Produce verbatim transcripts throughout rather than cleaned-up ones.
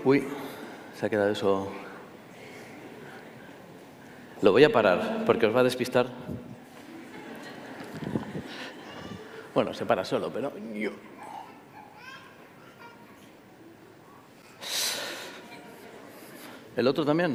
Uy, se ha quedado eso. Lo voy a parar porque os va a despistar. Bueno, se para solo, pero... ¿El otro también?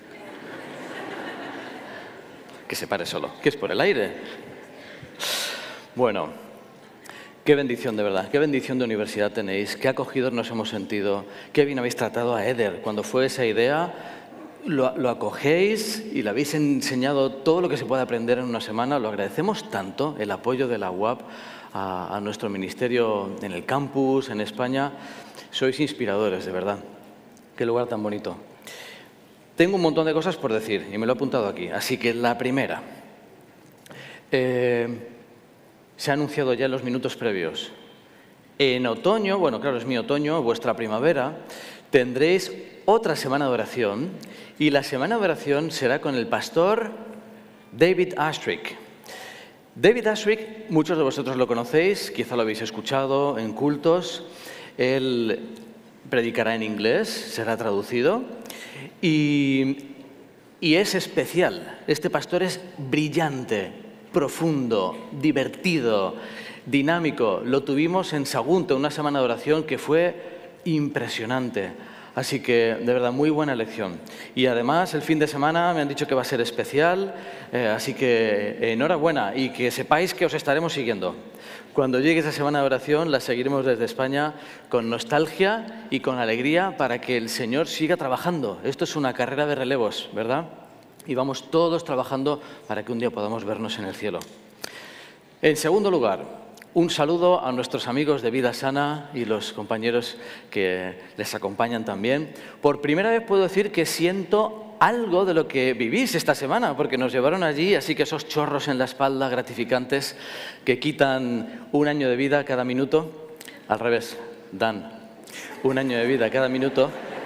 Que se pare solo. ¿Qué es por el aire? Bueno, qué bendición de verdad, qué bendición de universidad tenéis, qué acogidos nos hemos sentido, qué bien habéis tratado a Eder. Cuando fue esa idea, lo, lo acogéis y le habéis enseñado todo lo que se puede aprender en una semana. Lo agradecemos tanto, el apoyo de la U A P a, a nuestro ministerio en el campus, en España. Sois inspiradores, de verdad. Qué lugar tan bonito. Tengo un montón de cosas por decir y me lo he apuntado aquí. Así que la primera. Eh, se ha anunciado ya en los minutos previos. En otoño, bueno, claro, es mi otoño, vuestra primavera, tendréis otra semana de oración y la semana de oración será con el pastor David Ashrick. David Ashrick, muchos de vosotros lo conocéis, quizá lo habéis escuchado en cultos. Él predicará en inglés, será traducido y, y es especial. Este pastor es brillante, profundo, divertido, dinámico. Lo tuvimos en Sagunto, una semana de oración que fue impresionante. Así que, de verdad, muy buena elección. Y además, el fin de semana me han dicho que va a ser especial, eh, así que eh, enhorabuena y que sepáis que os estaremos siguiendo. Cuando llegue esa semana de oración, la seguiremos desde España con nostalgia y con alegría para que el Señor siga trabajando. Esto es una carrera de relevos, ¿verdad? Y vamos todos trabajando para que un día podamos vernos en el cielo. En segundo lugar, un saludo a nuestros amigos de Vida Sana y los compañeros que les acompañan también. Por primera vez puedo decir que siento algo de lo que vivís esta semana, porque nos llevaron allí, así que esos chorros en la espalda gratificantes que quitan un año de vida cada minuto. Al revés, dan un año de vida cada minuto.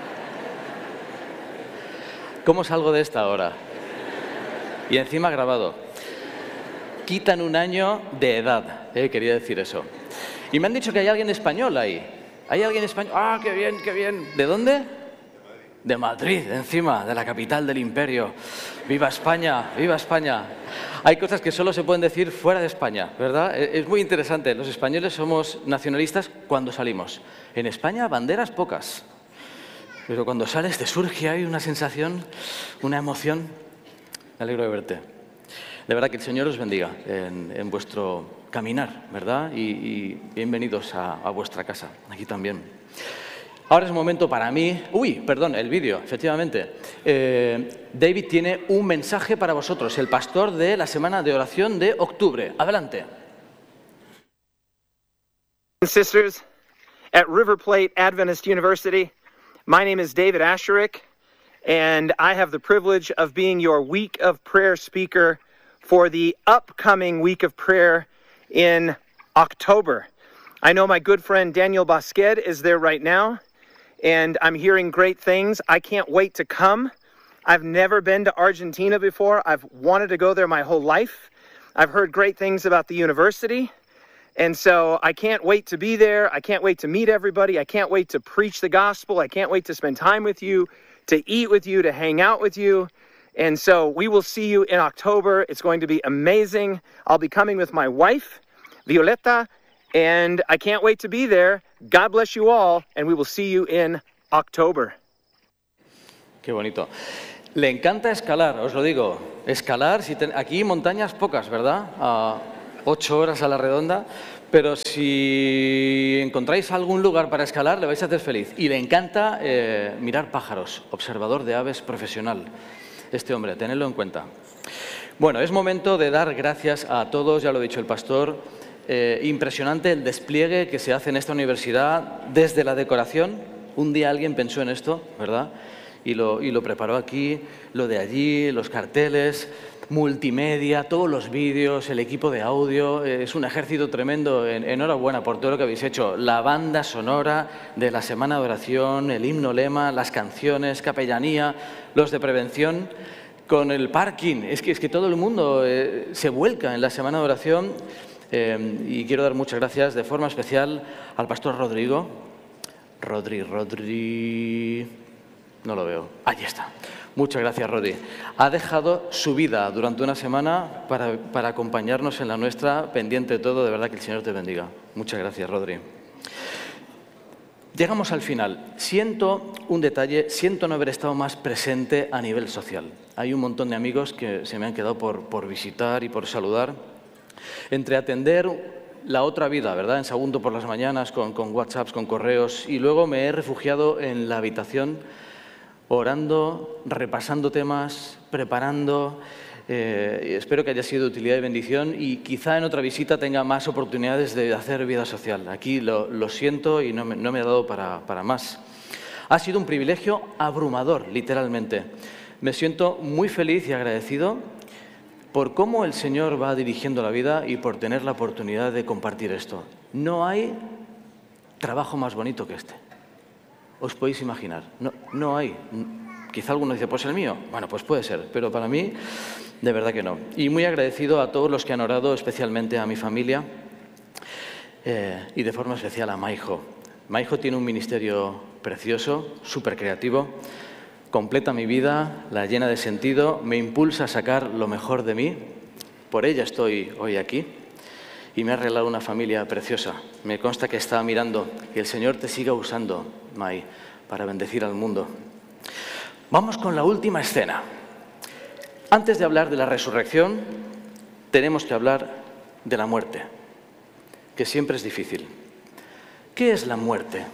¿Cómo salgo de esta ahora? Y encima grabado. Quitan un año de edad, eh, quería decir eso. Y me han dicho que hay alguien español ahí. ¿Hay alguien español? ¡Ah, qué bien, qué bien! ¿De dónde? De Madrid, encima, de la capital del imperio. ¡Viva España! ¡Viva España! Hay cosas que solo se pueden decir fuera de España, ¿verdad? Es muy interesante. Los españoles somos nacionalistas cuando salimos. En España, banderas pocas. Pero cuando sales te surge ahí una sensación, una emoción. Me alegro de verte. De verdad que el Señor os bendiga en, en vuestro caminar, ¿verdad? Y, y bienvenidos a, a vuestra casa, aquí también. Ahora es momento para mí... Uy, perdón, el vídeo, efectivamente. Eh, David tiene un mensaje para vosotros, el pastor de la semana de oración de octubre. Adelante. Sisters, at River Plate Adventist University, my name is David Asherick, and I have the privilege of being your Week of Prayer speaker for the upcoming Week of Prayer in October. I know my good friend Daniel Basquet is there right now, and I'm hearing great things. I can't wait to come. I've never been to Argentina before. I've wanted to go there my whole life. I've heard great things about the university, and so I can't wait to be there. I can't wait to meet everybody. I can't wait to preach the gospel. I can't wait to spend time with you, to eat with you, to hang out with you. And so we will see you in October. It's going to be amazing. I'll be coming with my wife, Violeta, and I can't wait to be there. God bless you all, and we will see you in October. Qué bonito. Le encanta escalar, os lo digo. Escalar, si ten... aquí montañas pocas, ¿verdad? A ocho horas a la redonda. Pero si encontráis algún lugar para escalar, le vais a hacer feliz. Y le encanta eh, mirar pájaros, observador de aves profesional. Este hombre, tenedlo en cuenta. Bueno, es momento de dar gracias a todos, ya lo ha dicho el pastor. Eh, impresionante el despliegue que se hace en esta universidad desde la decoración. Un día alguien pensó en esto, ¿verdad? Y lo, y lo preparó aquí, lo de allí, los carteles, multimedia, todos los vídeos, el equipo de audio. Eh, es un ejército tremendo. En, enhorabuena por todo lo que habéis hecho. La banda sonora de la semana de oración, el himno lema, las canciones, capellanía, los de prevención, con el parking. Es que, es que todo el mundo eh, se vuelca en la semana de oración. Eh, y quiero dar muchas gracias de forma especial al pastor Rodrigo, Rodri, Rodri... No lo veo. Ahí está. Muchas gracias, Rodri. Ha dejado su vida durante una semana para, para acompañarnos en la nuestra, pendiente de todo. De verdad que el Señor te bendiga. Muchas gracias, Rodri. Llegamos al final. Siento un detalle, siento no haber estado más presente a nivel social. Hay un montón de amigos que se me han quedado por, por visitar y por saludar. Entre atender la otra vida, ¿verdad? En Sagunto por las mañanas, con, con WhatsApps, con correos, y luego me he refugiado en la habitación orando, repasando temas, preparando. Eh, espero que haya sido de utilidad y bendición y quizá en otra visita tenga más oportunidades de hacer vida social. Aquí lo, lo siento y no me, no me ha dado para, para más. Ha sido un privilegio abrumador, literalmente. Me siento muy feliz y agradecido por cómo el Señor va dirigiendo la vida y por tener la oportunidad de compartir esto. No hay trabajo más bonito que este. ¿Os podéis imaginar? No, no hay. Quizá alguno dice, pues el mío. Bueno, pues puede ser, pero para mí, de verdad que no. Y muy agradecido a todos los que han orado, especialmente a mi familia eh, y de forma especial a Maijo. Maijo tiene un ministerio precioso, súper creativo, completa mi vida, la llena de sentido, me impulsa a sacar lo mejor de mí. Por ella estoy hoy aquí. Y me ha regalado una familia preciosa. Me consta que estaba mirando. Que el Señor te siga usando, Mai, para bendecir al mundo. Vamos con la última escena. Antes de hablar de la resurrección, tenemos que hablar de la muerte, que siempre es difícil. ¿Qué es la muerte?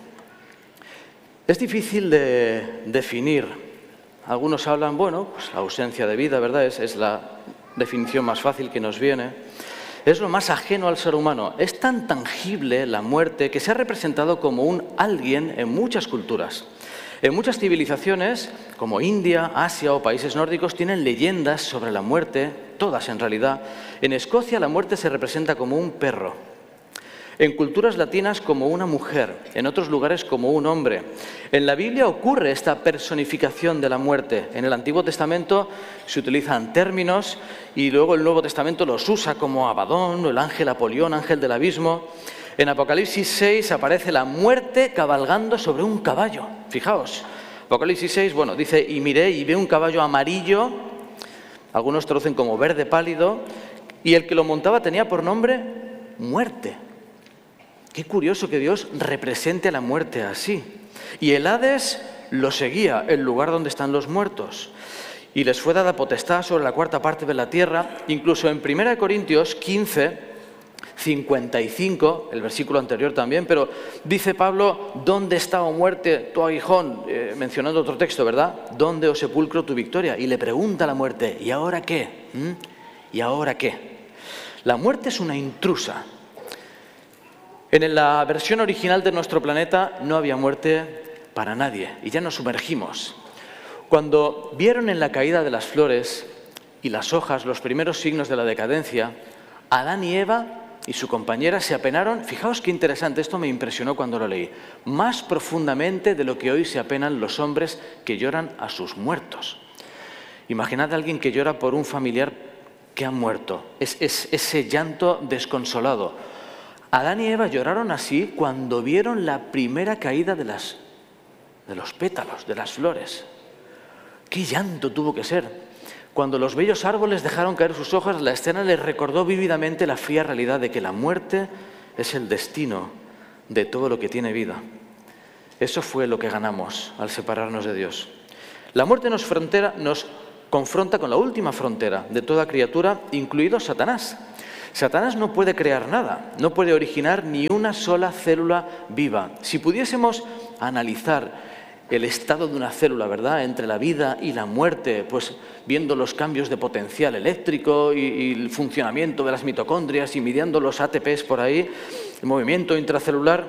Es difícil de definir. Algunos hablan, bueno, pues la ausencia de vida, ¿verdad? Es, es la definición más fácil que nos viene. Es lo más ajeno al ser humano. Es tan tangible la muerte que se ha representado como un alguien en muchas culturas. En muchas civilizaciones, como India, Asia o países nórdicos, tienen leyendas sobre la muerte, todas en realidad. En Escocia la muerte se representa como un perro. En culturas latinas como una mujer, en otros lugares como un hombre. En la Biblia ocurre esta personificación de la muerte. En el Antiguo Testamento se utilizan términos y luego el Nuevo Testamento los usa como Abadón, el ángel Apolión, ángel del abismo. En Apocalipsis seis aparece la muerte cabalgando sobre un caballo. Fijaos, Apocalipsis seis, bueno, dice, y miré y vi un caballo amarillo, algunos traducen como verde pálido, y el que lo montaba tenía por nombre muerte. Qué curioso que Dios represente la muerte así. Y el Hades lo seguía, el lugar donde están los muertos. Y les fue dada potestad sobre la cuarta parte de la tierra. Incluso en primera Corintios quince, cincuenta y cinco, el versículo anterior también, pero dice Pablo, ¿dónde está, oh muerte, tu aguijón? Eh, mencionando otro texto, ¿verdad? ¿Dónde, oh sepulcro, tu victoria? Y le pregunta a la muerte, ¿y ahora qué? ¿Mm? ¿Y ahora qué? La muerte es una intrusa. En la versión original de nuestro planeta no había muerte para nadie y ya nos sumergimos. Cuando vieron en la caída de las flores y las hojas los primeros signos de la decadencia, Adán y Eva y su compañera se apenaron, fijaos qué interesante, esto me impresionó cuando lo leí, más profundamente de lo que hoy se apenan los hombres que lloran a sus muertos. Imaginad a alguien que llora por un familiar que ha muerto, es, es ese llanto desconsolado. Adán y Eva lloraron así cuando vieron la primera caída de, las, de los pétalos, de las flores. ¡Qué llanto tuvo que ser! Cuando los bellos árboles dejaron caer sus hojas, la escena les recordó vívidamente la fría realidad de que la muerte es el destino de todo lo que tiene vida. Eso fue lo que ganamos al separarnos de Dios. La muerte nos, frontera, nos confronta con la última frontera de toda criatura, incluido Satanás. Satanás no puede crear nada, no puede originar ni una sola célula viva. Si pudiésemos analizar el estado de una célula, ¿verdad?, entre la vida y la muerte, pues viendo los cambios de potencial eléctrico y, y el funcionamiento de las mitocondrias y midiendo los A T Pes por ahí, el movimiento intracelular,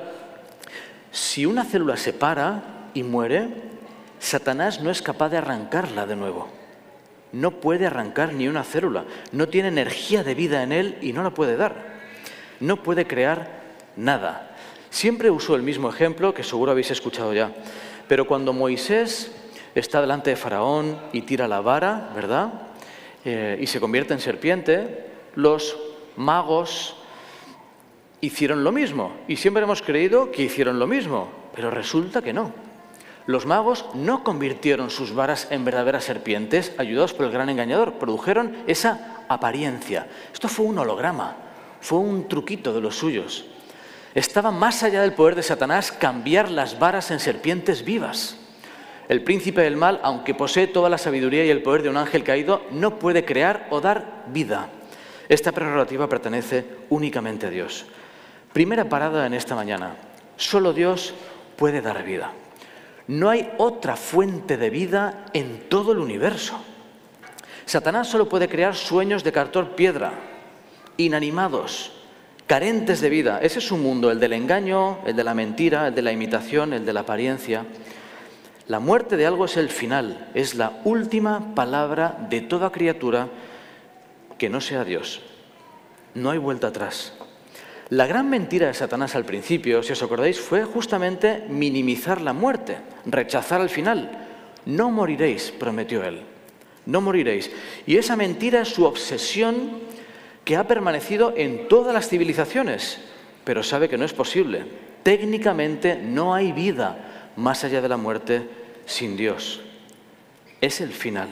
si una célula se para y muere, Satanás no es capaz de arrancarla de nuevo. No puede arrancar ni una célula, no tiene energía de vida en él y no la puede dar. No puede crear nada. Siempre uso el mismo ejemplo que seguro habéis escuchado ya, pero cuando Moisés está delante de Faraón y tira la vara, ¿verdad?, eh, y se convierte en serpiente, los magos hicieron lo mismo y siempre hemos creído que hicieron lo mismo. pero resulta que no. Los magos no convirtieron sus varas en verdaderas serpientes, ayudados por el gran engañador, produjeron esa apariencia. Esto fue un holograma, fue un truquito de los suyos. Estaba más allá del poder de Satanás cambiar las varas en serpientes vivas. El príncipe del mal, aunque posee toda la sabiduría y el poder de un ángel caído, no puede crear o dar vida. Esta prerrogativa pertenece únicamente a Dios. Primera parada en esta mañana. Solo Dios puede dar vida. No hay otra fuente de vida en todo el universo. Satanás solo puede crear sueños de cartón piedra, inanimados, carentes de vida. Ese es su mundo, el del engaño, el de la mentira, el de la imitación, el de la apariencia. La muerte de algo es el final, es la última palabra de toda criatura que no sea Dios. No hay vuelta atrás. La gran mentira de Satanás al principio, si os acordáis, fue justamente minimizar la muerte, rechazar al final. No moriréis, prometió él. No moriréis. Y esa mentira es su obsesión que ha permanecido en todas las civilizaciones, pero sabe que no es posible. Técnicamente no hay vida más allá de la muerte sin Dios. Es el final.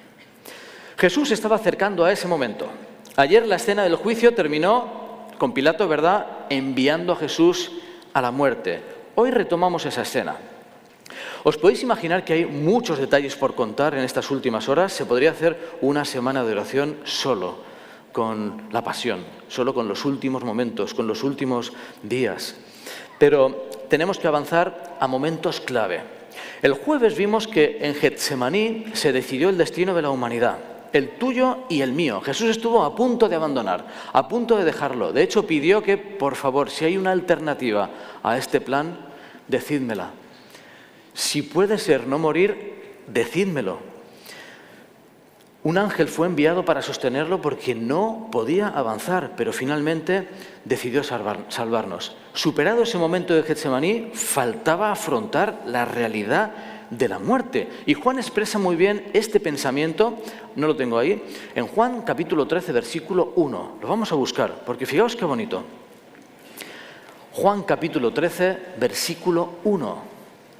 Jesús estaba acercando a ese momento. Ayer la escena del juicio terminó con Pilato, ¿verdad?, enviando a Jesús a la muerte. Hoy retomamos esa escena. Os podéis imaginar que hay muchos detalles por contar en estas últimas horas. Se podría hacer una semana de oración solo con la pasión, solo con los últimos momentos, con los últimos días. Pero tenemos que avanzar a momentos clave. El jueves vimos que en Getsemaní se decidió el destino de la humanidad, el tuyo y el mío. Jesús estuvo a punto de abandonar, a punto de dejarlo. De hecho, pidió que, por favor, si hay una alternativa a este plan, decídmela. Si puede ser no morir, decídmelo. Un ángel fue enviado para sostenerlo porque no podía avanzar, pero finalmente decidió salvar, salvarnos. Superado ese momento de Getsemaní, faltaba afrontar la realidad de la muerte. Y Juan expresa muy bien este pensamiento, no lo tengo ahí, en Juan capítulo trece, versículo uno. Lo vamos a buscar, porque fijaos qué bonito. Juan capítulo trece, versículo uno.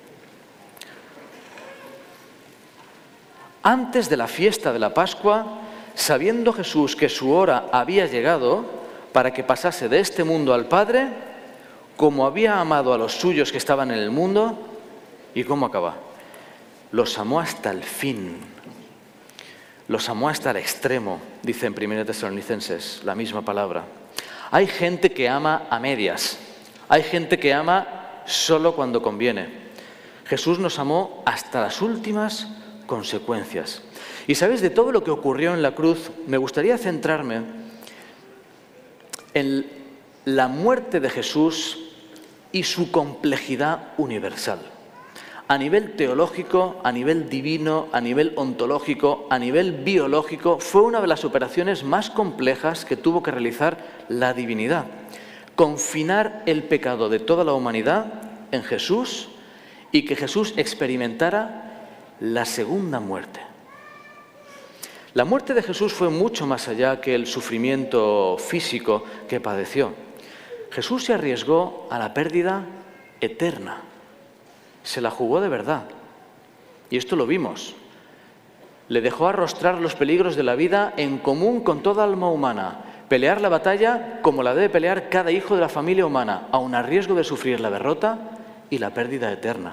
Antes de la fiesta de la Pascua, sabiendo Jesús que su hora había llegado para que pasase de este mundo al Padre, como había amado a los suyos que estaban en el mundo, ¿y cómo acaba? Los amó hasta el fin. Los amó hasta el extremo, dice en primera Tesalonicenses, la misma palabra. Hay gente que ama a medias. Hay gente que ama solo cuando conviene. Jesús nos amó hasta las últimas consecuencias. Y sabéis, de todo lo que ocurrió en la cruz, me gustaría centrarme en la muerte de Jesús y su complejidad universal. A nivel teológico, a nivel divino, a nivel ontológico, a nivel biológico, fue una de las operaciones más complejas que tuvo que realizar la divinidad. Confinar el pecado de toda la humanidad en Jesús y que Jesús experimentara la segunda muerte. La muerte de Jesús fue mucho más allá que el sufrimiento físico que padeció. Jesús se arriesgó a la pérdida eterna. Se la jugó de verdad. Y esto lo vimos. Le dejó arrostrar los peligros de la vida en común con toda alma humana. Pelear la batalla como la debe pelear cada hijo de la familia humana, aun a riesgo de sufrir la derrota y la pérdida eterna.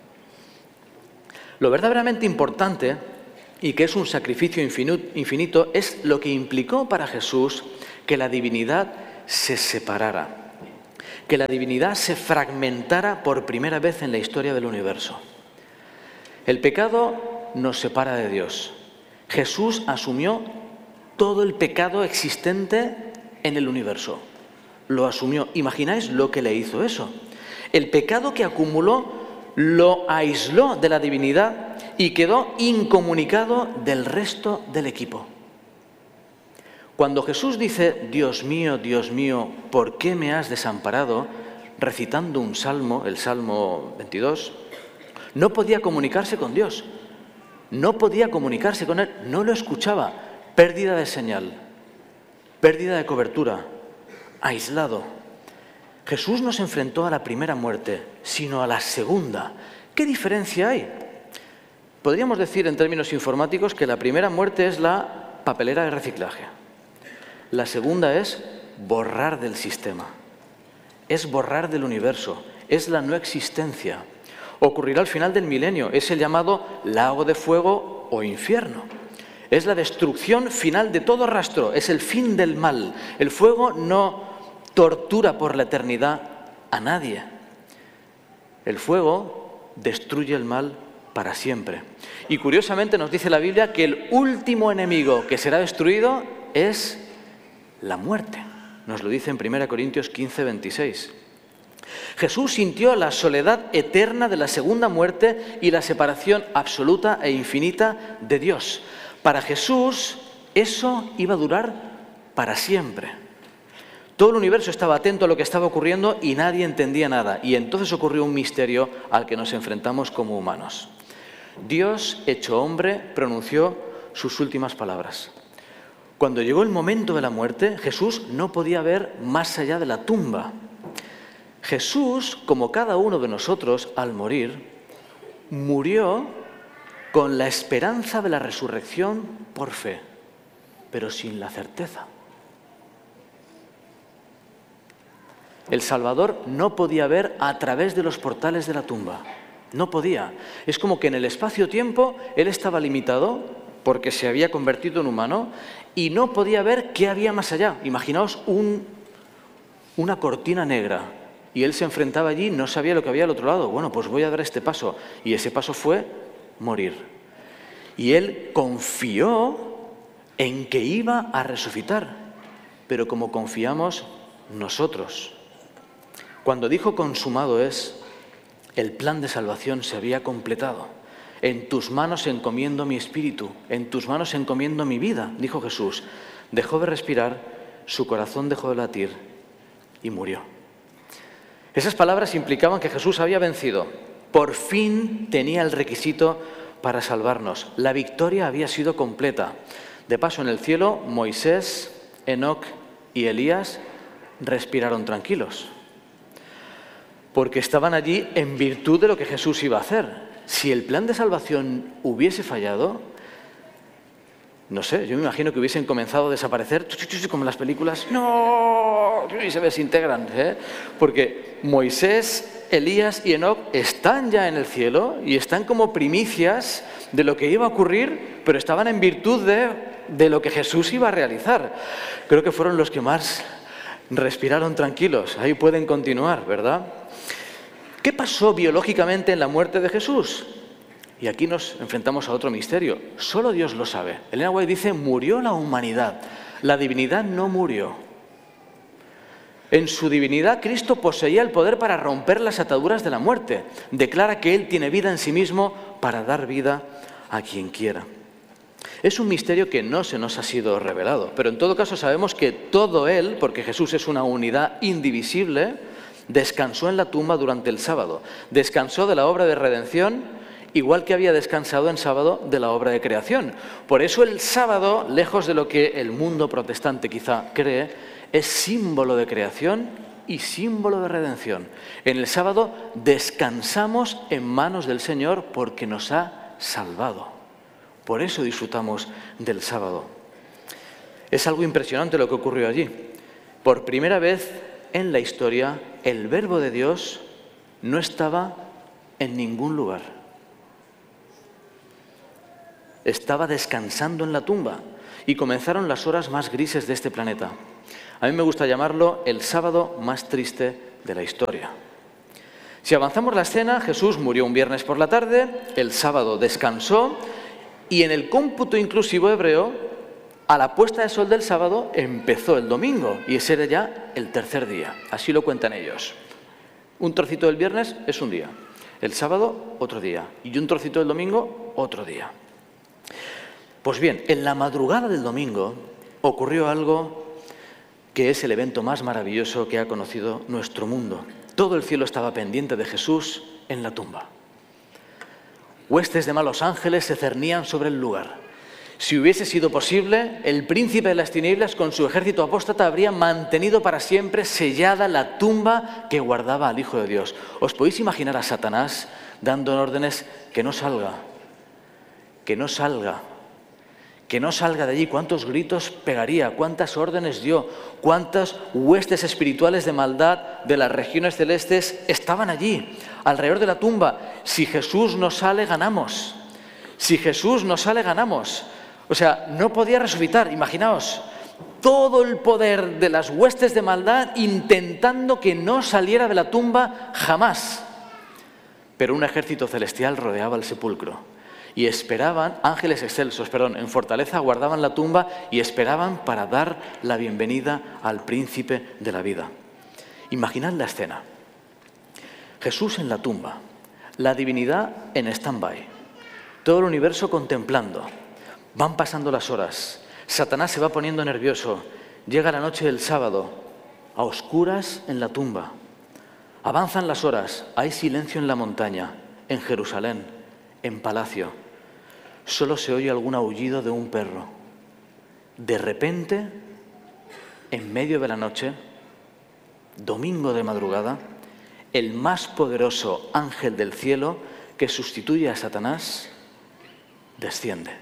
Lo verdaderamente importante, y que es un sacrificio infinito, es lo que implicó para Jesús que la divinidad se separara, que la divinidad se fragmentara por primera vez en la historia del universo. El pecado nos separa de Dios. Jesús asumió todo el pecado existente en el universo. Lo asumió. ¿Imagináis lo que le hizo eso? El pecado que acumuló lo aisló de la divinidad y quedó incomunicado del resto del equipo. Cuando Jesús dice, Dios mío, Dios mío, ¿por qué me has desamparado?, recitando un salmo, el Salmo veintidós, no podía comunicarse con Dios, no podía comunicarse con Él, no lo escuchaba, pérdida de señal, pérdida de cobertura, aislado. Jesús no se enfrentó a la primera muerte, sino a la segunda. ¿Qué diferencia hay? Podríamos decir en términos informáticos que la primera muerte es la papelera de reciclaje. La segunda es borrar del sistema. Es borrar del universo. Es la no existencia. Ocurrirá al final del milenio. Es el llamado lago de fuego o infierno. Es la destrucción final de todo rastro. Es el fin del mal. El fuego no tortura por la eternidad a nadie. El fuego destruye el mal para siempre. Y curiosamente nos dice la Biblia que el último enemigo que será destruido es la muerte. Nos lo dice en primera Corintios quince, veintiséis. Jesús sintió la soledad eterna de la segunda muerte y la separación absoluta e infinita de Dios. Para Jesús eso iba a durar para siempre. Todo el universo estaba atento a lo que estaba ocurriendo y nadie entendía nada. Y entonces ocurrió un misterio al que nos enfrentamos como humanos. Dios, hecho hombre, pronunció sus últimas palabras. Cuando llegó el momento de la muerte, Jesús no podía ver más allá de la tumba. Jesús, como cada uno de nosotros, al morir, murió con la esperanza de la resurrección por fe, pero sin la certeza. El Salvador no podía ver a través de los portales de la tumba. No podía. Es como que en el espacio-tiempo Él estaba limitado porque se había convertido en humano y no podía ver qué había más allá. Imaginaos un, una cortina negra y Él se enfrentaba allí, no sabía lo que había al otro lado. Bueno, pues voy a dar este paso. Y ese paso fue morir. Y Él confió en que iba a resucitar, pero como confiamos nosotros. Cuando dijo consumado es, el plan de salvación se había completado. En tus manos encomiendo mi espíritu, en tus manos encomiendo mi vida, dijo Jesús. Dejó de respirar, su corazón dejó de latir y murió. Esas palabras implicaban que Jesús había vencido. Por fin tenía el requisito para salvarnos. La victoria había sido completa. De paso, en el cielo, Moisés, Enoc y Elías respiraron tranquilos, porque estaban allí en virtud de lo que Jesús iba a hacer. Si el plan de salvación hubiese fallado, no sé, yo me imagino que hubiesen comenzado a desaparecer, como en las películas, ¡no! Y se desintegran, ¿eh? Porque Moisés, Elías y Enoc están ya en el cielo y están como primicias de lo que iba a ocurrir, pero estaban en virtud de, de lo que Jesús iba a realizar. Creo que fueron los que más respiraron tranquilos. Ahí pueden continuar, ¿verdad? ¿Qué pasó biológicamente en la muerte de Jesús? Y aquí nos enfrentamos a otro misterio. Solo Dios lo sabe. Elena White dice, murió la humanidad. La divinidad no murió. En su divinidad, Cristo poseía el poder para romper las ataduras de la muerte. Declara que Él tiene vida en sí mismo para dar vida a quien quiera. Es un misterio que no se nos ha sido revelado, pero en todo caso sabemos que todo Él, porque Jesús es una unidad indivisible, descansó en la tumba durante el sábado. Descansó de la obra de redención, igual que había descansado en sábado de la obra de creación. Por eso el sábado, lejos de lo que el mundo protestante quizá cree, es símbolo de creación y símbolo de redención. En el sábado descansamos en manos del Señor porque nos ha salvado. Por eso disfrutamos del sábado. Es algo impresionante lo que ocurrió allí. Por primera vez en la historia, el Verbo de Dios no estaba en ningún lugar. Estaba descansando en la tumba y comenzaron las horas más grises de este planeta. A mí me gusta llamarlo el sábado más triste de la historia. Si avanzamos la escena, Jesús murió un viernes por la tarde, el sábado descansó y en el cómputo inclusivo hebreo, a la puesta de sol del sábado empezó el domingo y ese era ya el tercer día. Así lo cuentan ellos. Un trocito del viernes es un día, el sábado otro día y un trocito del domingo otro día. Pues bien, en la madrugada del domingo ocurrió algo que es el evento más maravilloso que ha conocido nuestro mundo. Todo el cielo estaba pendiente de Jesús en la tumba. Huestes de malos ángeles se cernían sobre el lugar. Si hubiese sido posible, el príncipe de las tinieblas con su ejército apóstata habría mantenido para siempre sellada la tumba que guardaba al Hijo de Dios. ¿Os podéis imaginar a Satanás dando órdenes que no salga, que no salga, que no salga de allí? ¿Cuántos gritos pegaría? ¿Cuántas órdenes dio? ¿Cuántas huestes espirituales de maldad de las regiones celestes estaban allí, alrededor de la tumba? Si Jesús no sale, ganamos. Si Jesús no sale, ganamos. O sea, no podía resucitar. Imaginaos, todo el poder de las huestes de maldad intentando que no saliera de la tumba jamás. Pero un ejército celestial rodeaba el sepulcro y esperaban, ángeles excelsos, perdón, en fortaleza guardaban la tumba y esperaban para dar la bienvenida al príncipe de la vida. Imaginad la escena. Jesús en la tumba, la divinidad en stand-by, todo el universo contemplando. Van pasando las horas, Satanás se va poniendo nervioso, llega la noche del sábado, a oscuras en la tumba. Avanzan las horas, hay silencio en la montaña, en Jerusalén, en palacio. Solo se oye algún aullido de un perro. De repente, en medio de la noche, domingo de madrugada, el más poderoso ángel del cielo que sustituye a Satanás, desciende.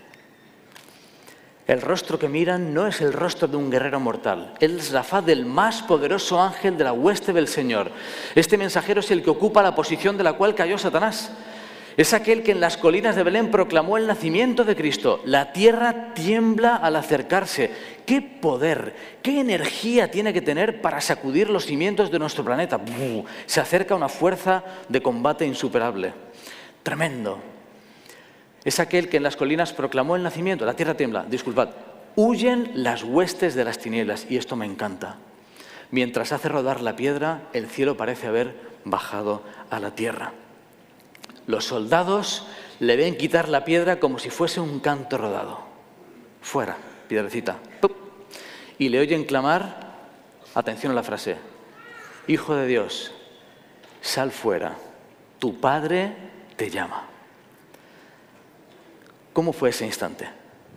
El rostro que miran no es el rostro de un guerrero mortal, es la faz del más poderoso ángel de la hueste del Señor. Este mensajero es el que ocupa la posición de la cual cayó Satanás. Es aquel que en las colinas de Belén proclamó el nacimiento de Cristo. La tierra tiembla al acercarse. ¡Qué poder! ¡Qué energía tiene que tener para sacudir los cimientos de nuestro planeta! ¡Buf! Se acerca una fuerza de combate insuperable. Tremendo. Es aquel que en las colinas proclamó el nacimiento. La tierra tiembla, disculpad. Huyen las huestes de las tinieblas, y esto me encanta. Mientras hace rodar la piedra, el cielo parece haber bajado a la tierra. Los soldados le ven quitar la piedra como si fuese un canto rodado. Fuera, piedrecita. ¡Pup! Y le oyen clamar, atención a la frase, Hijo de Dios, sal fuera, tu Padre te llama. ¿Cómo fue ese instante?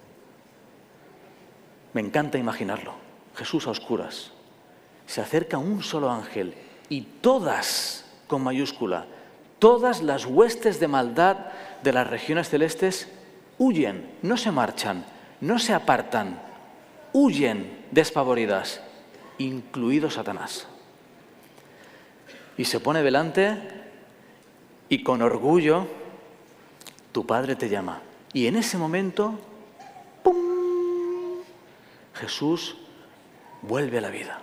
Me encanta imaginarlo. Jesús a oscuras. Se acerca un solo ángel y todas, con mayúscula, todas las huestes de maldad de las regiones celestes huyen, no se marchan, no se apartan, huyen despavoridas, incluido Satanás. Y se pone delante y con orgullo, tu Padre te llama. Y en ese momento, ¡pum!, Jesús vuelve a la vida.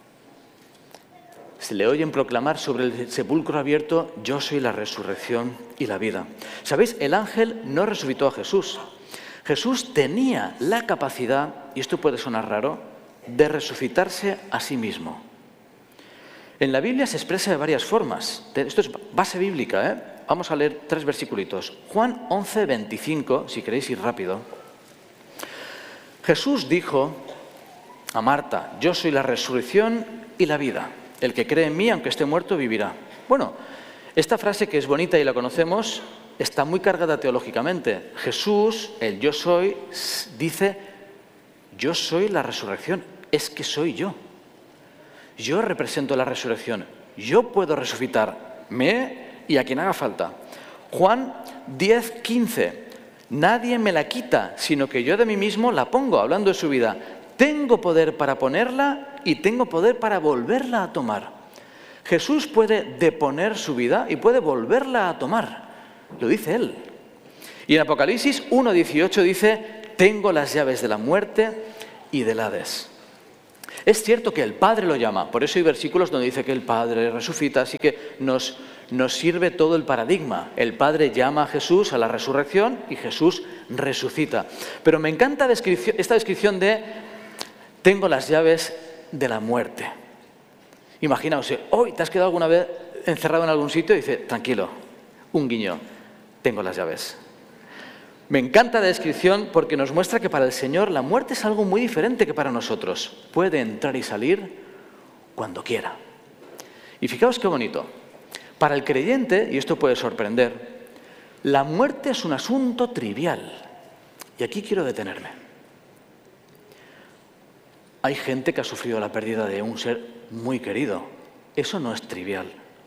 Se le oyen proclamar sobre el sepulcro abierto, yo soy la resurrección y la vida. ¿Sabéis? El ángel no resucitó a Jesús. Jesús tenía la capacidad, y esto puede sonar raro, de resucitarse a sí mismo. En la Biblia se expresa de varias formas. Esto es base bíblica, ¿eh? Vamos a leer tres versículos. Juan once, veinticinco, si queréis ir rápido. Jesús dijo a Marta, yo soy la resurrección y la vida. El que cree en mí, aunque esté muerto, vivirá. Bueno, esta frase que es bonita y la conocemos, está muy cargada teológicamente. Jesús, el yo soy, dice, yo soy la resurrección, es que soy yo. Yo represento la resurrección, yo puedo resucitarme y a quien haga falta. Juan diez, quince, nadie me la quita, sino que yo de mí mismo la pongo, hablando de su vida. Tengo poder para ponerla y tengo poder para volverla a tomar. Jesús puede deponer su vida y puede volverla a tomar. Lo dice él. Y en Apocalipsis uno, dieciocho dice, tengo las llaves de la muerte y del Hades. Es cierto que el Padre lo llama, por eso hay versículos donde dice que el Padre resucita, así que nos, nos sirve todo el paradigma. El Padre llama a Jesús a la resurrección y Jesús resucita. Pero me encanta esta descripción de tengo las llaves de la muerte. Imaginaos, hoy te has quedado alguna vez encerrado en algún sitio y dice, tranquilo, un guiño, tengo las llaves. Me encanta la descripción porque nos muestra que para el Señor la muerte es algo muy diferente que para nosotros. Puede entrar y salir cuando quiera. Y fijaos qué bonito. Para el creyente, y esto puede sorprender, la muerte es un asunto trivial. Y aquí quiero detenerme. Hay gente que ha sufrido la pérdida de un ser muy querido. Eso no es trivial.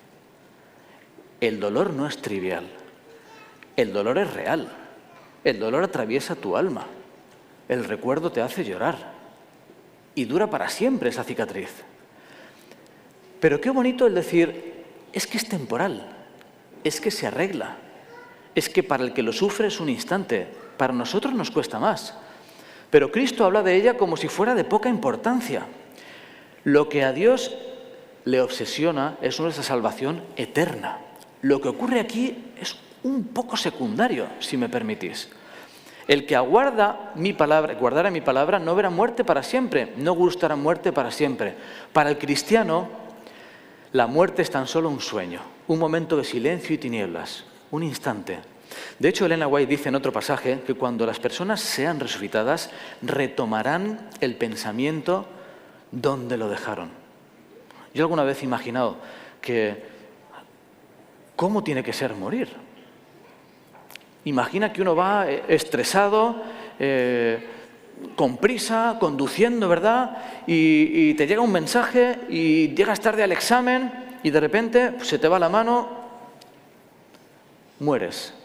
El dolor no es trivial. El dolor es real. El dolor atraviesa tu alma. El recuerdo te hace llorar. Y dura para siempre esa cicatriz. Pero qué bonito el decir, es que es temporal, es que se arregla, es que para el que lo sufre es un instante, para nosotros nos cuesta más. Pero Cristo habla de ella como si fuera de poca importancia. Lo que a Dios le obsesiona es nuestra salvación eterna. Lo que ocurre aquí es un poco secundario, si me permitís. El que aguarda mi palabra, guardara mi palabra, no verá muerte para siempre, no gustará muerte para siempre. Para el cristiano, la muerte es tan solo un sueño, un momento de silencio y tinieblas, un instante. De hecho, Elena White dice en otro pasaje que cuando las personas sean resucitadas, retomarán el pensamiento donde lo dejaron. Yo alguna vez he imaginado que ¿cómo tiene que ser morir? Imagina que uno va estresado, eh, con prisa, conduciendo, ¿verdad? Y, y te llega un mensaje y llegas tarde al examen y de repente pues, se te va la mano, mueres.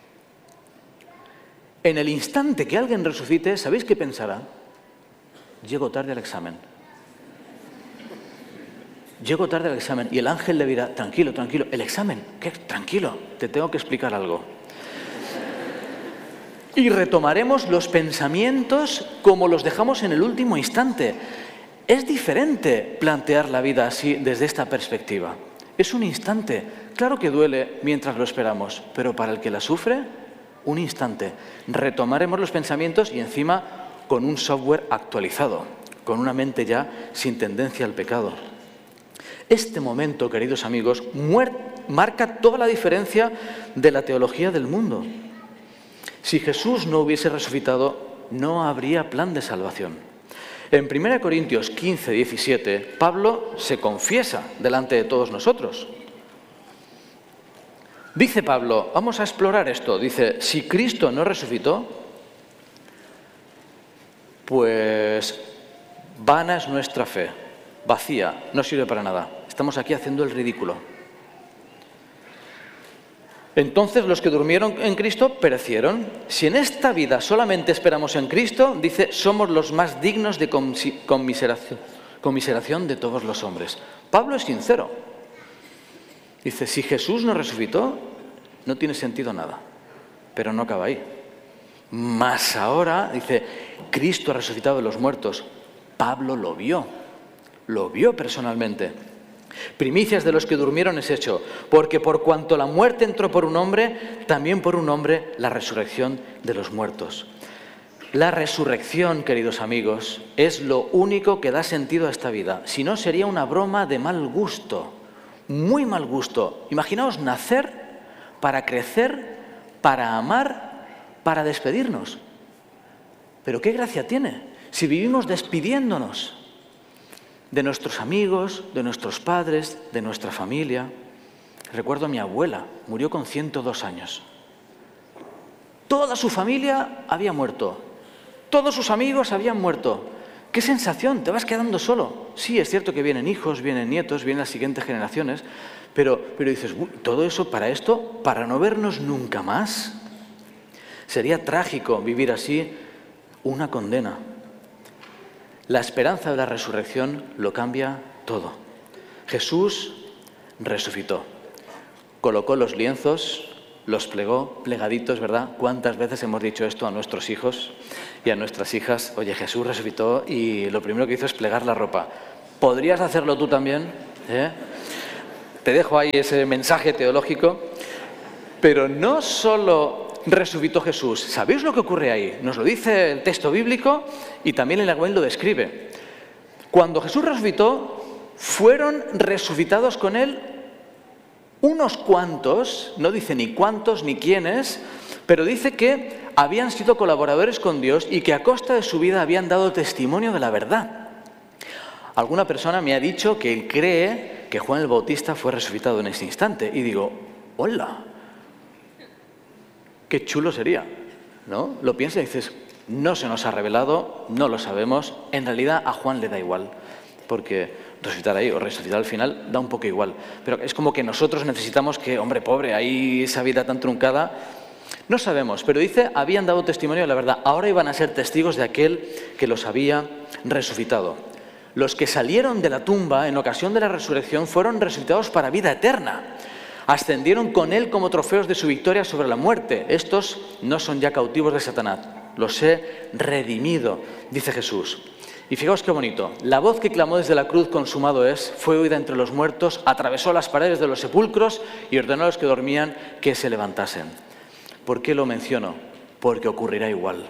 En el instante que alguien resucite, ¿sabéis qué pensará? Llego tarde al examen. Llego tarde al examen y el ángel le dirá, tranquilo, tranquilo, ¿el examen? ¿Qué? Tranquilo, te tengo que explicar algo. Y retomaremos los pensamientos como los dejamos en el último instante. Es diferente plantear la vida así desde esta perspectiva. Es un instante. Claro que duele mientras lo esperamos, pero para el que la sufre, un instante. Retomaremos los pensamientos y encima con un software actualizado, con una mente ya sin tendencia al pecado. Este momento, queridos amigos, marca toda la diferencia de la teología del mundo. Si Jesús no hubiese resucitado, no habría plan de salvación. En primera Corintios quince, diecisiete, Pablo se confiesa delante de todos nosotros. Dice Pablo, vamos a explorar esto, dice, si Cristo no resucitó, pues vana es nuestra fe, vacía, no sirve para nada. Estamos aquí haciendo el ridículo. Entonces los que durmieron en Cristo perecieron. Si en esta vida solamente esperamos en Cristo, dice, somos los más dignos de conmiseración, conmiseración de todos los hombres. Pablo es sincero. Dice, si Jesús no resucitó, no tiene sentido nada. Pero no acaba ahí. Más ahora, dice, Cristo ha resucitado de los muertos. Pablo lo vio. Lo vio personalmente. Primicias de los que durmieron es hecho, porque por cuanto la muerte entró por un hombre, también por un hombre la resurrección de los muertos. La resurrección, queridos amigos, es lo único que da sentido a esta vida. Si no, sería una broma de mal gusto, muy mal gusto. Imaginaos nacer para crecer, para amar, para despedirnos. Pero ¿qué gracia tiene si vivimos despidiéndonos de nuestros amigos, de nuestros padres, de nuestra familia? Recuerdo a mi abuela, murió con ciento dos años. Toda su familia había muerto, todos sus amigos habían muerto. ¡Qué sensación! Te vas quedando solo. Sí, es cierto que vienen hijos, vienen nietos, vienen las siguientes generaciones, pero, pero dices, ¿todo eso para esto? ¿Para no vernos nunca más? Sería trágico vivir así una condena. La esperanza de la resurrección lo cambia todo. Jesús resucitó, colocó los lienzos, los plegó, plegaditos, ¿verdad? ¿Cuántas veces hemos dicho esto a nuestros hijos y a nuestras hijas? Oye, Jesús resucitó y lo primero que hizo es plegar la ropa. ¿Podrías hacerlo tú también? ¿Eh? Te dejo ahí ese mensaje teológico, pero no solo resucitó Jesús. ¿Sabéis lo que ocurre ahí? Nos lo dice el texto bíblico y también el Agüén lo describe. Cuando Jesús resucitó, fueron resucitados con él unos cuantos, no dice ni cuántos ni quiénes, pero dice que habían sido colaboradores con Dios y que a costa de su vida habían dado testimonio de la verdad. Alguna persona me ha dicho que cree que Juan el Bautista fue resucitado en ese instante y digo, hola, qué chulo sería, ¿no? Lo piensas y dices, No se nos ha revelado, no lo sabemos. En realidad a Juan le da igual, porque resucitar ahí o resucitar al final da un poco igual. Pero es como que nosotros necesitamos que, hombre, pobre, ahí esa vida tan truncada. No sabemos, pero dice, habían dado testimonio de la verdad. Ahora iban a ser testigos de aquel que los había resucitado. Los que salieron de la tumba en ocasión de la resurrección fueron resucitados para vida eterna. Ascendieron con él como trofeos de su victoria sobre la muerte. Estos no son ya cautivos de Satanás. Los he redimido, dice Jesús. Y fijaos qué bonito. La voz que clamó desde la cruz, consumado es, fue oída entre los muertos, atravesó las paredes de los sepulcros y ordenó a los que dormían que se levantasen. ¿Por qué lo menciono? Porque ocurrirá igual.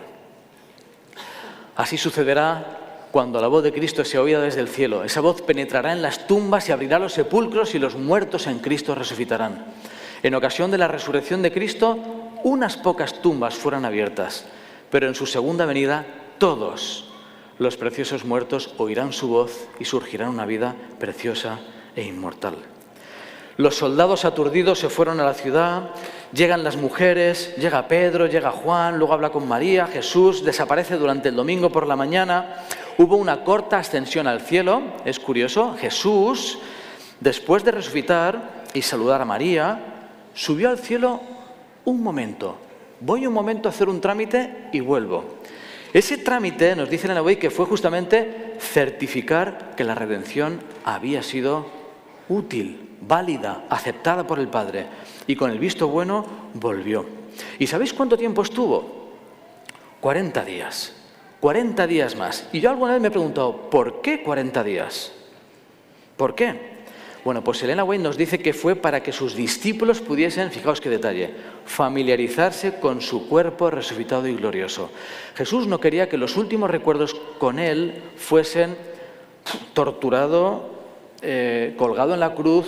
Así sucederá cuando la voz de Cristo sea oída desde el cielo. Esa voz penetrará en las tumbas y abrirá los sepulcros y los muertos en Cristo resucitarán. En ocasión de la resurrección de Cristo, unas pocas tumbas fueron abiertas, pero en su segunda venida, todos los preciosos muertos oirán su voz y surgirá una vida preciosa e inmortal. Los soldados aturdidos se fueron a la ciudad, llegan las mujeres, llega Pedro, llega Juan, luego habla con María, Jesús desaparece durante el domingo por la mañana. Hubo una corta ascensión al cielo, es curioso, Jesús, después de resucitar y saludar a María, subió al cielo un momento. Voy un momento a hacer un trámite y vuelvo. Ese trámite, nos dicen en la web, que fue justamente certificar que la redención había sido útil, válida, aceptada por el Padre. Y con el visto bueno volvió. ¿Y sabéis cuánto tiempo estuvo? cuarenta días. cuarenta días más. Y yo alguna vez me he preguntado, ¿por qué cuarenta días? ¿Por qué? Bueno, pues Elena White nos dice que fue para que sus discípulos pudiesen, fijaos qué detalle, familiarizarse con su cuerpo resucitado y glorioso. Jesús no quería que los últimos recuerdos con él fuesen torturado, eh, colgado en la cruz,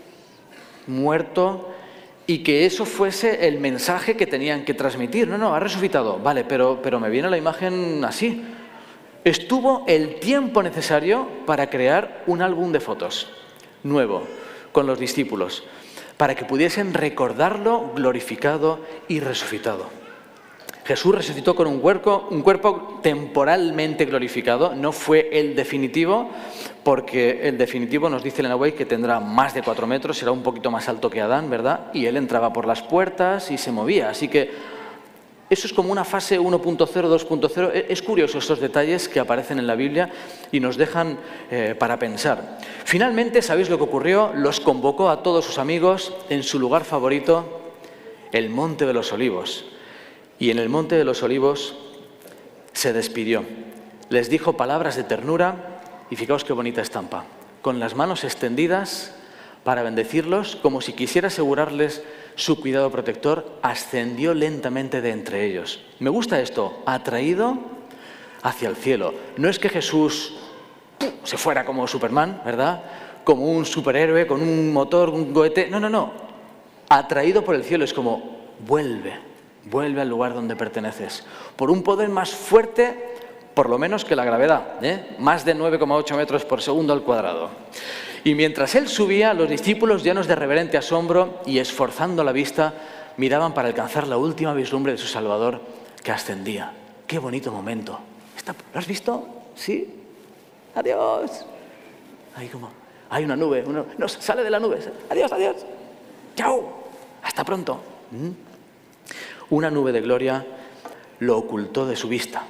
muerto, y que eso fuese el mensaje que tenían que transmitir. No, no, ha resucitado, vale, pero, pero me viene la imagen así. Estuvo el tiempo necesario para crear un álbum de fotos nuevo con los discípulos, para que pudiesen recordarlo glorificado y resucitado. Jesús resucitó con un cuerpo, un cuerpo temporalmente glorificado, no fue el definitivo, porque el definitivo nos dice Elena White que tendrá más de cuatro metros, será un poquito más alto que Adán, ¿verdad? Y él entraba por las puertas y se movía, así que eso es como una fase uno punto cero, dos punto cero. Es curioso estos detalles que aparecen en la Biblia y nos dejan eh, para pensar. Finalmente, ¿sabéis lo que ocurrió? Los convocó a todos sus amigos en su lugar favorito, el Monte de los Olivos. Y en el Monte de los Olivos se despidió. Les dijo palabras de ternura y fijaos qué bonita estampa. Con las manos extendidas para bendecirlos, como si quisiera asegurarles su cuidado protector, ascendió lentamente de entre ellos. Me gusta esto, atraído hacia el cielo. No es que Jesús se fuera como Superman, ¿verdad? Como un superhéroe con un motor, un cohete. No, no, no. Atraído por el cielo es como vuelve, vuelve al lugar donde perteneces. Por un poder más fuerte, por lo menos que la gravedad, ¿eh? Más de nueve coma ocho metros por segundo al cuadrado. Y mientras él subía, los discípulos, llenos de reverente asombro y esforzando la vista, miraban para alcanzar la última vislumbre de su Salvador que ascendía. ¡Qué bonito momento! ¿Lo has visto? ¿Sí? ¡Adiós! Ahí como, hay una nube, uno, no, sale de la nube. ¡Adiós, adiós! ¡Chao! ¡Hasta pronto! ¿Mm? Una nube de gloria lo ocultó de su vista.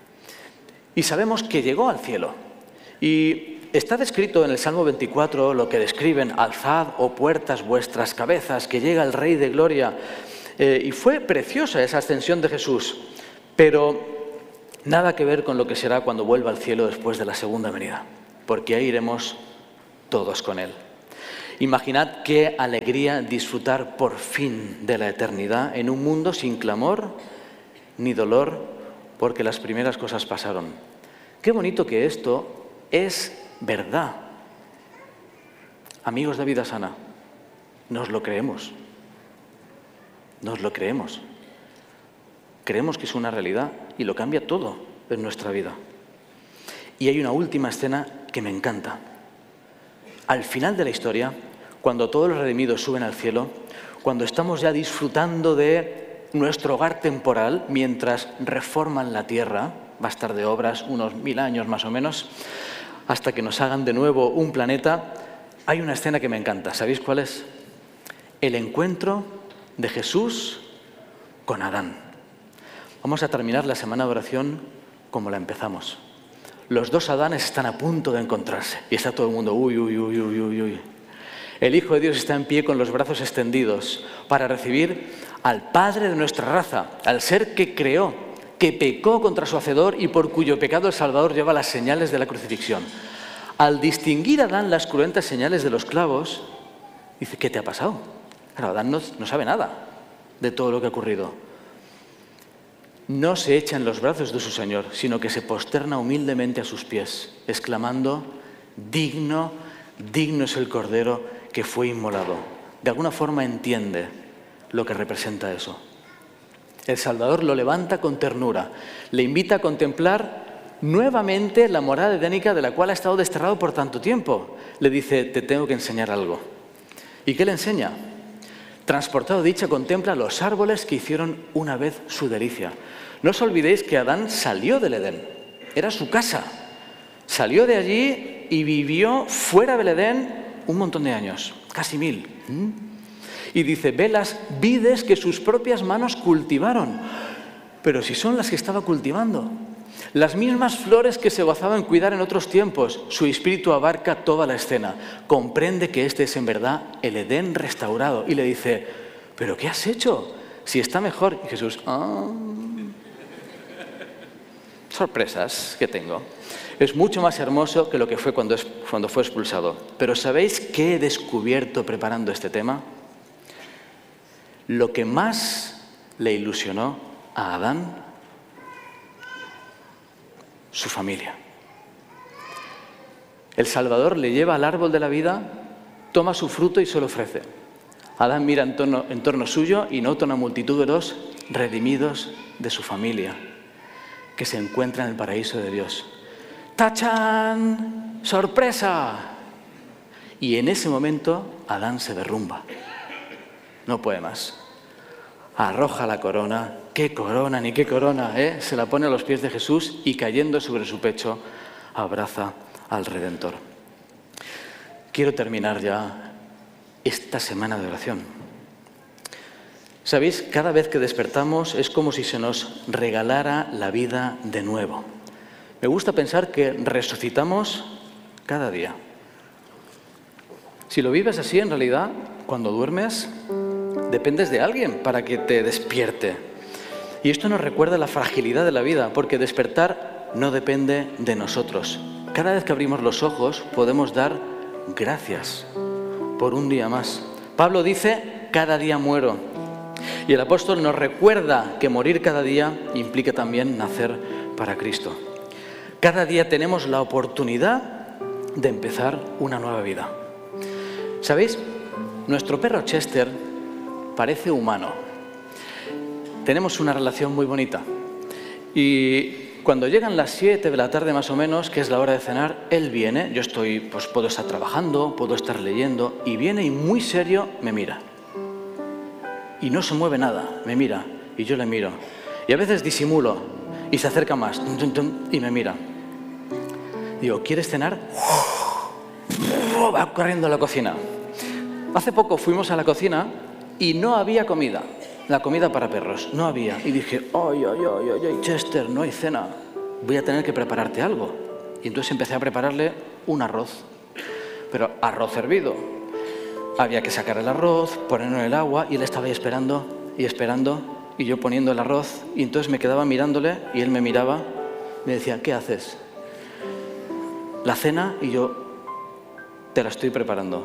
Y sabemos que llegó al cielo. Y está descrito en el Salmo veinticuatro lo que describen: alzad, oh puertas, vuestras cabezas, que llega el Rey de Gloria. Eh, y fue preciosa esa ascensión de Jesús, pero nada que ver con lo que será cuando vuelva al cielo después de la segunda venida, porque ahí iremos todos con él. Imaginad qué alegría disfrutar por fin de la eternidad en un mundo sin clamor ni dolor, porque las primeras cosas pasaron. Qué bonito que esto es verdad. Amigos de Vida Sana, nos lo creemos. Nos lo creemos. Creemos que es una realidad y lo cambia todo en nuestra vida. Y hay una última escena que me encanta. Al final de la historia, cuando todos los redimidos suben al cielo, cuando estamos ya disfrutando de nuestro hogar temporal mientras reforman la tierra, va a estar de obras unos mil años más o menos, hasta que nos hagan de nuevo un planeta. Hay una escena que me encanta, ¿sabéis cuál es? El encuentro de Jesús con Adán. Vamos a terminar la semana de oración como la empezamos. Los dos Adanes están a punto de encontrarse y está todo el mundo, uy, uy, uy, uy, uy, uy. El Hijo de Dios está en pie con los brazos extendidos para recibir al Padre de nuestra raza, al ser que creó, que pecó contra su Hacedor y por cuyo pecado el Salvador lleva las señales de la crucifixión. Al distinguir a Adán las cruentas señales de los clavos, dice, ¿qué te ha pasado? Claro, Adán no, no sabe nada de todo lo que ha ocurrido. No se echa en los brazos de su Señor, sino que se posterna humildemente a sus pies, exclamando, digno, digno es el Cordero que fue inmolado. De alguna forma entiende lo que representa eso. El Salvador lo levanta con ternura, le invita a contemplar nuevamente la morada edénica de la cual ha estado desterrado por tanto tiempo. Le dice, te tengo que enseñar algo. ¿Y qué le enseña? Transportado dicha, contempla los árboles que hicieron una vez su delicia. No os olvidéis que Adán salió del Edén, era su casa. Salió de allí y vivió fuera del Edén un montón de años, casi mil. Y dice, ve las vides que sus propias manos cultivaron. Pero si son las que estaba cultivando. Las mismas flores que se gozaba en cuidar en otros tiempos. Su espíritu abarca toda la escena. Comprende que este es en verdad el Edén restaurado. Y le dice, ¿pero qué has hecho? Si está mejor. Y Jesús, ah, sorpresas que tengo. Es mucho más hermoso que lo que fue cuando, es, cuando fue expulsado. Pero ¿sabéis qué he descubierto preparando este tema? Lo que más le ilusionó a Adán, su familia. El Salvador le lleva al árbol de la vida, toma su fruto y se lo ofrece. Adán mira en torno, en torno suyo y nota una multitud de los redimidos de su familia que se encuentran en el paraíso de Dios. ¡Tachán! ¡Sorpresa! Y en ese momento Adán se derrumba. No puede más. Arroja la corona. ¡Qué corona, ni qué corona! ¿eh? Se la pone a los pies de Jesús y cayendo sobre su pecho abraza al Redentor. Quiero terminar ya esta semana de oración. ¿Sabéis? Cada vez que despertamos es como si se nos regalara la vida de nuevo. Me gusta pensar que resucitamos cada día. Si lo vives así, en realidad, cuando duermes, dependes de alguien para que te despierte. Y esto nos recuerda la fragilidad de la vida, porque despertar no depende de nosotros. Cada vez que abrimos los ojos podemos dar gracias por un día más. Pablo dice, cada día muero. Y el apóstol nos recuerda que morir cada día implica también nacer para Cristo. Cada día tenemos la oportunidad de empezar una nueva vida. ¿Sabéis? Nuestro perro Chester parece humano. Tenemos una relación muy bonita. Y cuando llegan las siete de la tarde más o menos, que es la hora de cenar, él viene. Yo estoy, pues puedo estar trabajando, puedo estar leyendo, y viene y muy serio me mira. Y no se mueve nada, me mira, y yo le miro. Y a veces disimulo, y se acerca más, tum, tum, tum, y me mira. Digo, ¿quieres cenar? Va corriendo a la cocina. Hace poco fuimos a la cocina y no había comida. La comida para perros, no había. Y dije, ay, ay, ay, ay, ay, Chester, no hay cena. Voy a tener que prepararte algo. Y entonces empecé a prepararle un arroz. Pero arroz hervido. Había que sacar el arroz, ponerlo en el agua, y él estaba ahí esperando y esperando, y yo poniendo el arroz, y entonces me quedaba mirándole, y él me miraba, me decía, ¿qué haces? La cena, y yo, te la estoy preparando.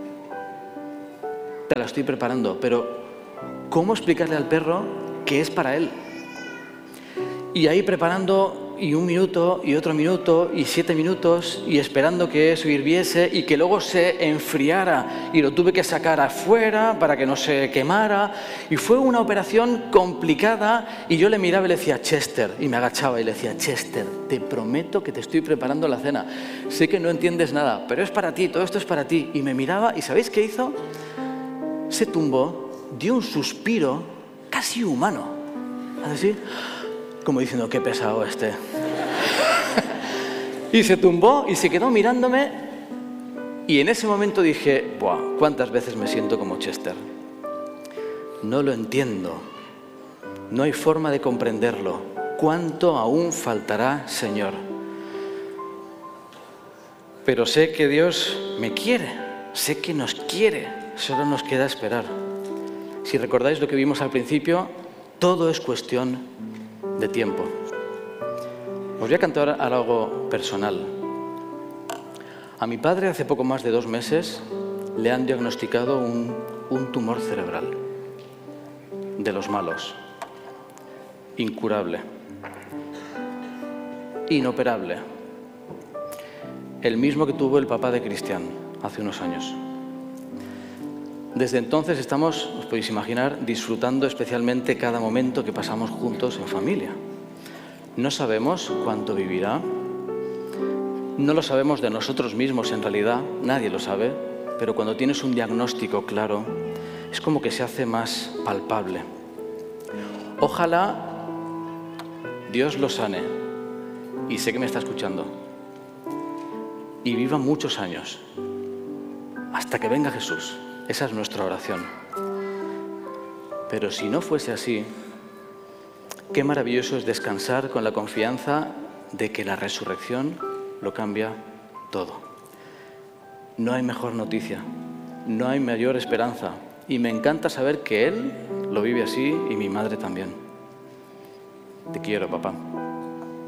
Te la estoy preparando, pero ¿cómo explicarle al perro que es para él? Y ahí preparando, y un minuto, y otro minuto, y siete minutos, y esperando que eso hirviese, y que luego se enfriara, y lo tuve que sacar afuera para que no se quemara, y fue una operación complicada, y yo le miraba y le decía, Chester, y me agachaba y le decía, Chester, te prometo que te estoy preparando la cena, sé que no entiendes nada, pero es para ti, todo esto es para ti, y me miraba, y ¿sabéis qué hizo? Se tumbó, dio un suspiro, casi humano. Así, como diciendo, qué pesado este. Y se tumbó y se quedó mirándome. Y en ese momento dije, ¡buah! ¿Cuántas veces me siento como Chester? No lo entiendo. No hay forma de comprenderlo. ¿Cuánto aún faltará, Señor? Pero sé que Dios me quiere. Sé que nos quiere. Solo nos queda esperar. Si recordáis lo que vimos al principio, todo es cuestión de tiempo. Os voy a cantar algo personal. A mi padre hace poco más de dos meses le han diagnosticado un, un tumor cerebral, de los malos, incurable, inoperable, el mismo que tuvo el papá de Cristian hace unos años. Desde entonces estamos, os podéis imaginar, disfrutando especialmente cada momento que pasamos juntos en familia. No sabemos cuánto vivirá, no lo sabemos de nosotros mismos en realidad, nadie lo sabe, pero cuando tienes un diagnóstico claro, es como que se hace más palpable. Ojalá Dios lo sane, y sé que me está escuchando, y viva muchos años, hasta que venga Jesús. Esa es nuestra oración. Pero si no fuese así, qué maravilloso es descansar con la confianza de que la resurrección lo cambia todo. No hay mejor noticia, no hay mayor esperanza. Y me encanta saber que Él lo vive así y mi madre también. Te quiero, papá.